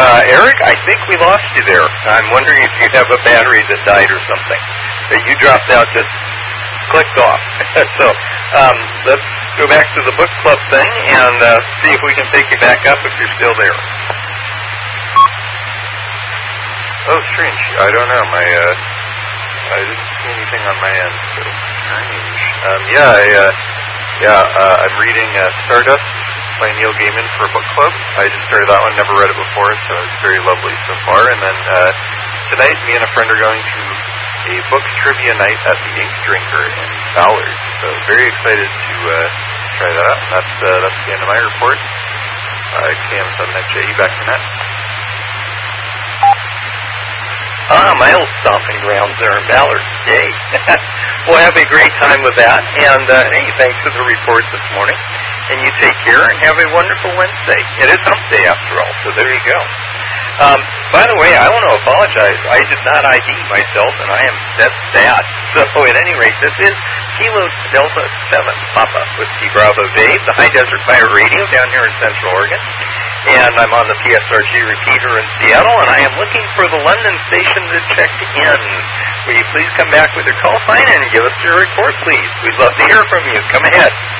Eric, I think we lost you there. I'm wondering if you have a battery that died or something. You dropped out, just clicked off. So let's go back to the book club thing and see if we can pick you back up if you're still there. Oh, strange. I don't know. I didn't see anything on my end. So strange. I'm reading Stardust by Neil Gaiman for a book club. I just started that one, never read it before, so it's very lovely so far. And then tonight, me and a friend are going to a books trivia night at the Ink Drinker in Ballard. So very excited to try that out. That's the end of my report. Cam's on that. Jay, back to net. My old stomping grounds there in Ballard. Yay. We'll have a great time with that. And, hey, thanks for the report this morning. And you take care and have a wonderful Wednesday. It is Hump Day after all, so there you go. By the way, I want to apologize. I did not ID myself, and that's sad. So at any rate, this is Kilo Delta 7 Papa with T Bravo Dave, the High Desert Pirate Radio down here in Central Oregon. And I'm on the PSRG repeater in Seattle, and I am looking for the London station to check in. Will you please come back with your call sign and give us your report, please? We'd love to hear from you. Come ahead.